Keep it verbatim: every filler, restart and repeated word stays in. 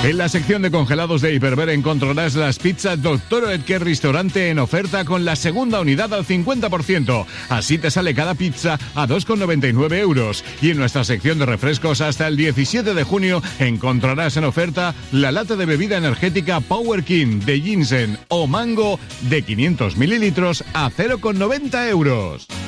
En la sección de congelados de Hiperver encontrarás las pizzas Doctor Oetker Restaurante en oferta con la segunda unidad al cincuenta por ciento. Así te sale cada pizza a dos con noventa y nueve euros. Y en nuestra sección de refrescos hasta el diecisiete de junio encontrarás en oferta la lata de bebida energética Power King de ginseng o mango de quinientos mililitros a cero con noventa euros.